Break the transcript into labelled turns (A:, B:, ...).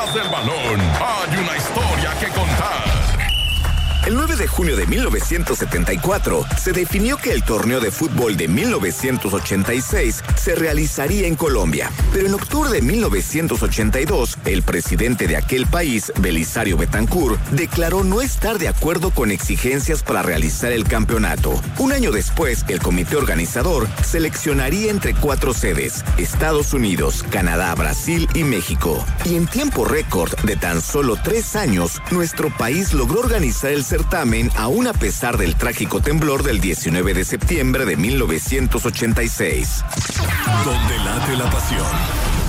A: detrás del balón hay una historia que contar.
B: El 9 de junio de 1974 se definió que el torneo de fútbol de 1986 se realizaría en Colombia. Pero en octubre de 1982, el presidente de aquel país, Belisario Betancur, declaró no estar de acuerdo con exigencias para realizar el campeonato. Un año después, el comité organizador seleccionaría entre 4 sedes: Estados Unidos, Canadá, Brasil y México. Y en tiempo récord de tan solo 3 años, nuestro país logró organizar el certamen, aún a pesar del trágico temblor del 19 de septiembre de 1986.
C: Donde late la pasión.